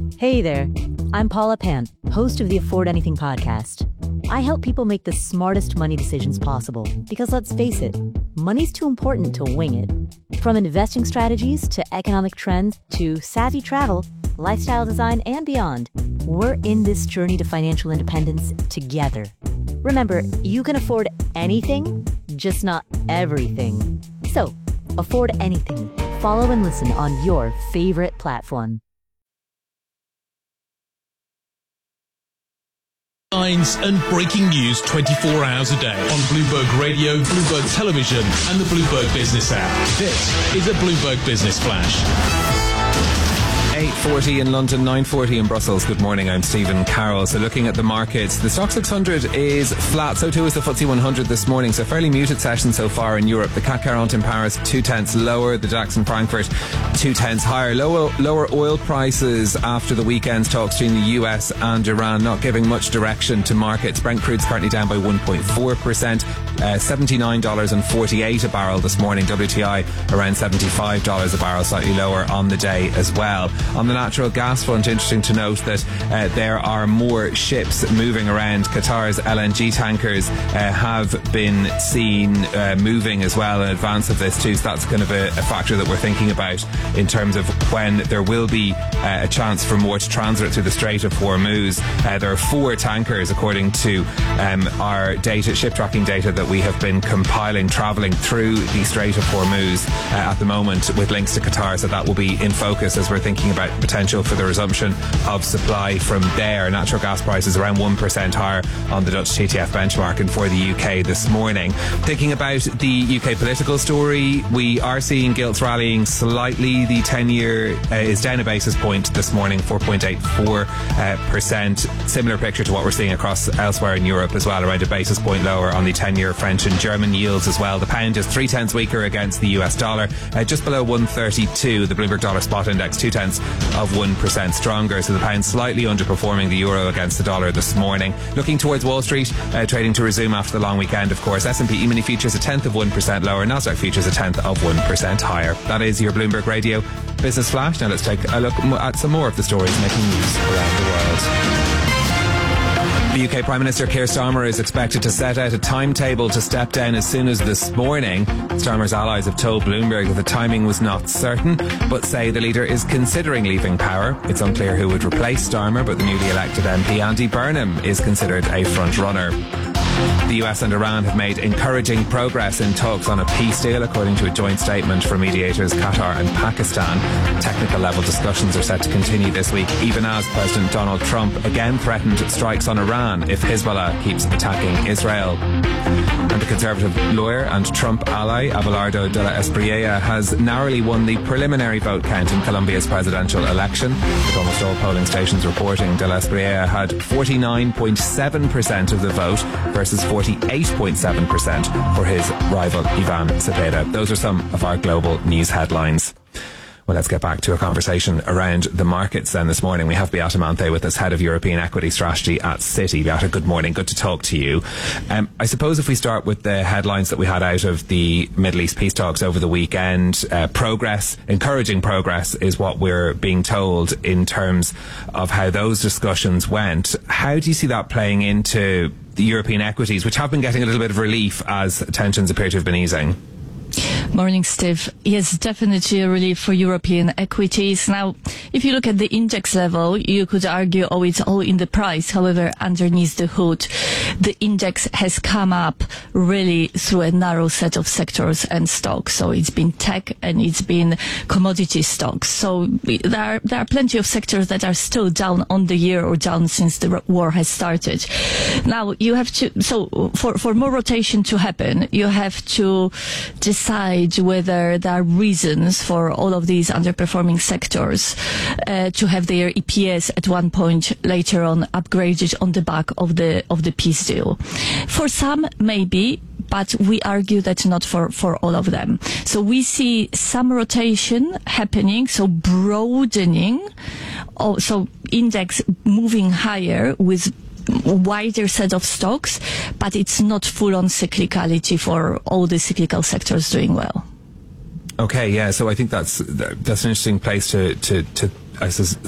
Hey there, I'm Paula Pant, host of the Afford Anything podcast. I help people make the smartest money decisions possible because let's face it, money's too important to wing it. From investing strategies to economic trends to savvy travel, lifestyle design, and beyond, we're in this journey to financial independence together. Remember, you can afford anything, just not everything. So, afford anything. Follow and listen on your favorite platform. Headlines and breaking news 24 hours a day on Bloomberg Radio, Bloomberg Television, and the Bloomberg Business app. This is a Bloomberg Business Flash. 8:40 in London, 9:40 in Brussels. Good morning, I'm Stephen Carroll. So looking at the markets, the Stoxx 600 is flat, so too is the FTSE 100 this morning. So fairly muted session so far in Europe. The CAC 40 in Paris, 0.2 lower. The DAX in Frankfurt, 0.2 higher. Lower oil prices after the weekend's talks between the US and Iran, not giving much direction to markets. Brent crude's currently down by 1.4%. $79.48 a barrel this morning. WTI around $75 a barrel, slightly lower on the day as well. On the natural gas front, interesting to note that there are more ships moving around. Qatar's LNG tankers have been seen moving as well in advance of this too, so that's kind of a factor that we're thinking about in terms of when there will be a chance for more to transit through the Strait of Hormuz. There are 4 tankers, according to our data, ship tracking data that we have been compiling, travelling through the Strait of Hormuz at the moment with links to Qatar, so that will be in focus as we're thinking about potential for the resumption of supply from there. Natural gas prices around 1% higher on the Dutch TTF benchmark and for the UK this morning. Thinking about the UK political story, we are seeing gilts rallying slightly. The 10-year is down a basis point this morning, 4.84%. Similar picture to what we're seeing across elsewhere in Europe as well, around a basis point lower on the 10-year French and German yields as well. The pound is 0.3 weaker against the US dollar, just below 132. The Bloomberg Dollar Spot Index 0.2% stronger, so the pound slightly underperforming the euro against the dollar this morning. Looking towards Wall Street, trading to resume after the long weekend, of course. S&P E-mini futures 0.1% lower, Nasdaq futures 0.1% higher. That is your Bloomberg Radio Business Flash. Now let's take a look at some more of the stories making news around the world. The UK Prime Minister Keir Starmer is expected to set out a timetable to step down as soon as this morning. Starmer's allies have told Bloomberg that the timing was not certain, but say the leader is considering leaving power. It's unclear who would replace Starmer, but the newly elected MP Andy Burnham is considered a front-runner. The US and Iran have made encouraging progress in talks on a peace deal, according to a joint statement from mediators Qatar and Pakistan. Technical level discussions are set to continue this week, even as President Donald Trump again threatened strikes on Iran if Hezbollah keeps attacking Israel. And the Conservative lawyer and Trump ally Abelardo de la Espriella has narrowly won the preliminary vote count in Colombia's presidential election. With almost all polling stations reporting, de la Espriella had 49.7% of the vote versus 48.7% for his rival Ivan Cepeda. Those are some of our global news headlines. Well, let's get back to a conversation around the markets then this morning. We have Beata Manthe with us, Head of European Equity Strategy at Citi. Beata, good morning. Good to talk to you. I suppose if we start with the headlines that we had out of the Middle East peace talks over the weekend, encouraging progress is what we're being told in terms of how those discussions went. How do you see that playing into the European equities, which have been getting a little bit of relief as tensions appear to have been easing? Morning, Steve. Yes, definitely a relief for European equities. Now, if you look at the index level, you could argue, oh, it's all in the price. However, underneath the hood, the index has come up really through a narrow set of sectors and stocks. So it's been tech and it's been commodity stocks. So there are plenty of sectors that are still down on the year or down since the war has started. Now, you have to, so for more rotation to happen, you have to decide whether there are reasons for all of these underperforming sectors to have their EPS at one point later on upgraded on the back of the peace deal. For some, maybe, but we argue that not for all of them. So we see some rotation happening, so broadening, so index moving higher with wider set of stocks, but it's not full-on cyclicality for all the cyclical sectors doing well. Okay, yeah. So I think that's an interesting place to